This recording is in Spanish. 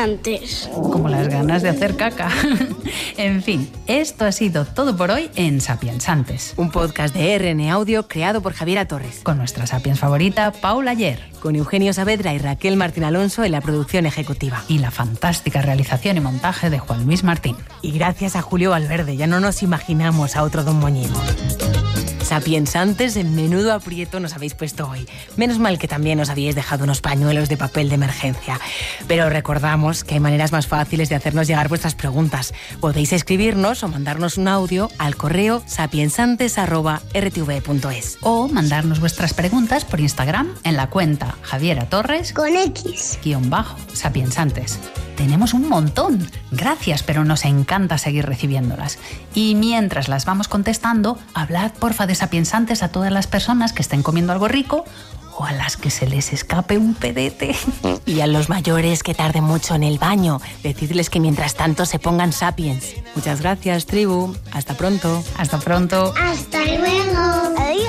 rumiantes. Como las ganas de hacer caca. En fin, esto ha sido todo por hoy en Sapiensantes. Un podcast de RN Audio creado por Javiera Torres. Con nuestra sapiens favorita, Paula Ayer. Con Eugenio Saavedra y Raquel Martín Alonso en la producción ejecutiva. Y la fantástica realización y montaje de Juan Luis Martín. Y gracias a Julio Valverde, ya no nos imaginamos a otro Don Moñino. Sapiensantes, en menudo aprieto nos habéis puesto hoy. Menos mal que también os habíais dejado unos pañuelos de papel de emergencia. Pero recordamos que hay maneras más fáciles de hacernos llegar vuestras preguntas. Podéis escribirnos o mandarnos un audio al correo sapiensantes@rtv.es. O mandarnos vuestras preguntas por Instagram en la cuenta Javiera Torres con X _sapiensantes. Tenemos un montón. Gracias, pero nos encanta seguir recibiéndolas. Y mientras las vamos contestando, hablad porfa de sapiensantes a todas las personas que estén comiendo algo rico o a las que se les escape un pedete. Y a los mayores que tarden mucho en el baño, decidles que mientras tanto se pongan sapiens. Muchas gracias, tribu. Hasta pronto. Hasta pronto. Hasta luego. Adiós.